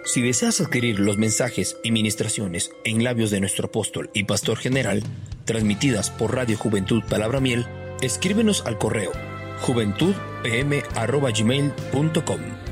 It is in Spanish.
Si deseas adquirir los mensajes y ministraciones en labios de nuestro apóstol y pastor general, transmitidas por Radio Juventud Palabra Miel, escríbenos al correo juventudpm@gmail.com.